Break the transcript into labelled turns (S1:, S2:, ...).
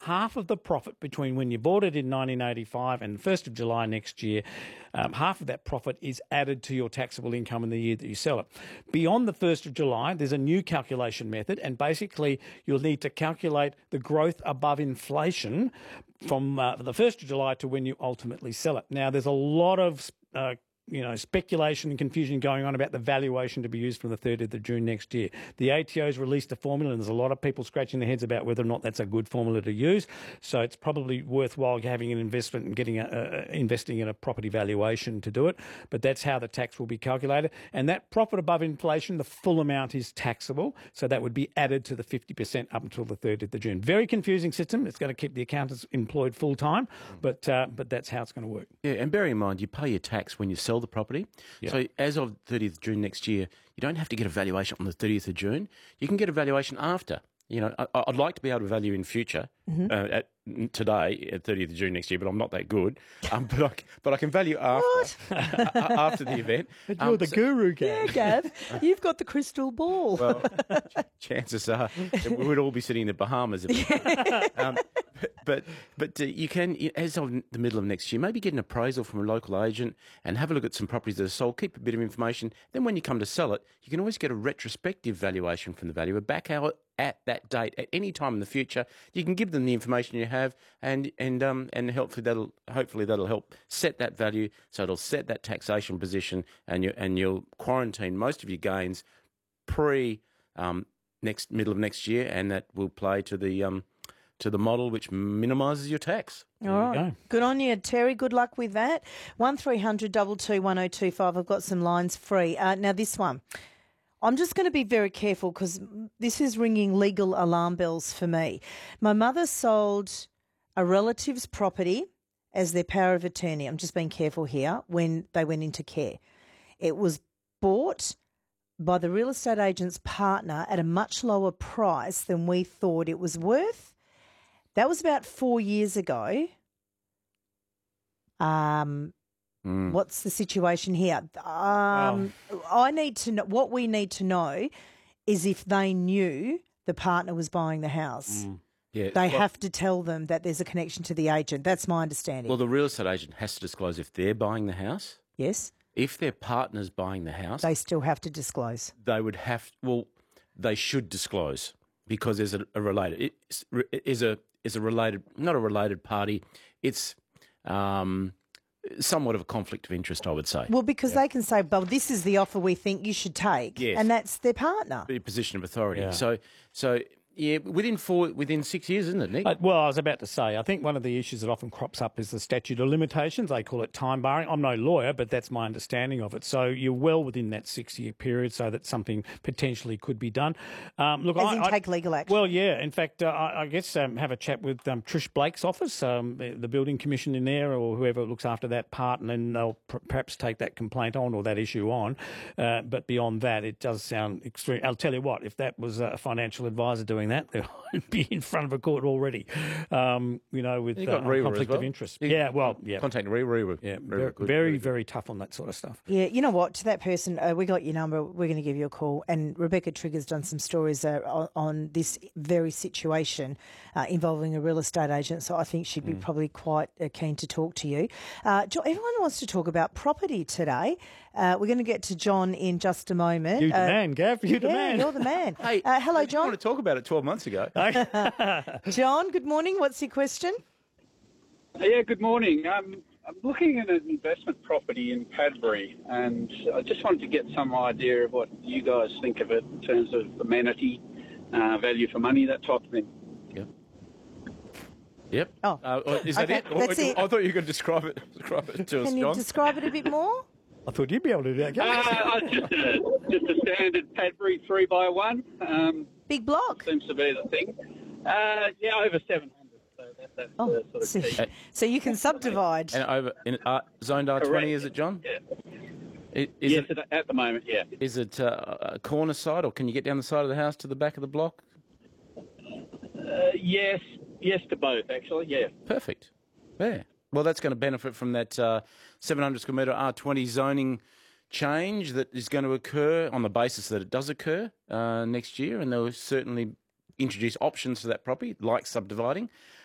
S1: half of the profit between when you bought it in 1985 and 1st of July next year, half of that profit is added to your taxable income in the year that you sell it. Beyond the 1st of July, there's a new calculation method, and basically you'll need to calculate the growth above inflation from the 1st of July to when you ultimately sell it. Now, there's a lot of speculation and confusion going on about the valuation to be used from the 30th of June next year. The ATO's released a formula, and there's a lot of people scratching their heads about whether or not that's a good formula to use. So it's probably worthwhile having an investment and getting investing in a property valuation to do it. But that's how the tax will be calculated. And that profit above inflation, the full amount is taxable. So that would be added to the 50% up until the 30th of June. Very confusing system. It's going to keep the accountants employed full time, but that's how it's going to work.
S2: Yeah, and bear in mind, you pay your tax when you sell the property. Yep. So as of 30th of June next year, you don't have to get a valuation on the 30th of June. You can get a valuation after. You know, I'd like to be able to value in future today at 30th of June next year, but I'm not that good. But I can value after after the event.
S1: But you're the guru, Gav.
S3: Yeah, Gav. You've got the crystal ball.
S2: Well, chances are we would all be sitting in the Bahamas. But you can, as of the middle of next year, maybe get an appraisal from a local agent and have a look at some properties that are sold, keep a bit of information. Then when you come to sell it, you can always get a retrospective valuation from the valuer back out at that date, at any time in the future. You can give them the information you have, and hopefully that'll help set that value, so it'll set that taxation position, and you'll quarantine most of your gains pre middle of next year, and that will play to the model which minimises your tax.
S3: All right. Good on you, Terry. Good luck with that. 1300 22 1025. I've got some lines free. Now this one. I'm just going to be very careful because this is ringing legal alarm bells for me. My mother sold a relative's property as their power of attorney. I'm just being careful here when they went into care. It was bought by the real estate agent's partner at a much lower price than we thought it was worth. That was about 4 years ago. What's the situation here? I need to know. What we need to know is if they knew the partner was buying the house.
S2: Yeah,
S3: they have to tell them that there's a connection to the agent. That's my understanding.
S2: Well, the real estate agent has to disclose if they're buying the house.
S3: Yes.
S2: If their partner's buying the house,
S3: they still have to disclose.
S2: They would have. Well, they should disclose because there's a related. Is a related, not a related party. It's somewhat of a conflict of interest, I would say.
S3: Well, because they can say, well, this is the offer we think you should take, and that's their partner.
S2: The position of authority. Yeah. So yeah, within 6 years, isn't it, Nick?
S1: Well, I was about to say, I think one of the issues that often crops up is the statute of limitations. They call it time barring. I'm no lawyer, but that's my understanding of it. So you're well within that 6-year period so that something potentially could be done.
S3: Take legal action.
S1: Well, yeah. In fact, I guess have a chat with Trish Blake's office, the building commission in there, or whoever looks after that part, and then they'll perhaps take that complaint on or that issue on. But beyond that, it does sound extreme. I'll tell you what, if that was a financial advisor doing that, they would be in front of a court already, with conflict of interest.
S2: Contact REWA.
S1: Yeah, very, very tough on that sort of stuff.
S3: Yeah, you know what? To that person, we got your number. We're going to give you a call. And Rebecca Trigger's done some stories on this very situation involving a real estate agent. So I think she'd be probably quite keen to talk to you. Everyone wants to talk about property today. We're going to get to John in just a moment.
S1: You the man, Gav. You the man.
S3: You're the man.
S2: Hey,
S3: hello, John.
S2: I want to talk about it 12 months ago.
S3: John, good morning. What's your question?
S4: Yeah, good morning. I'm looking at an investment property in Padbury, and I just wanted to get some idea of what you guys think of it in terms of amenity, value for money, that type of thing.
S2: Yep.
S3: Oh,
S2: is that it?
S3: That's it.
S2: I thought you could describe it to us, John.
S3: Can you describe it a bit more?
S1: I thought you'd be able to do that, Gav.
S4: Just a standard Padbury 3x1.
S3: Big block.
S4: Seems to be the thing. Over 700. So that's the sort of key.
S3: So you can subdivide.
S2: And over in zoned R20,
S4: Correct.
S2: is it, John?
S4: Yeah.
S2: Is it
S4: at the moment, yeah.
S2: Is it a corner side, or can you get down the side of the house to the back of the block?
S4: Yes to both, actually, yeah.
S2: Perfect. Yeah. Well, that's going to benefit from that 700 square metre R20 zoning change that is going to occur on the basis that it does occur next year, and they'll certainly introduce options to that property, like subdividing.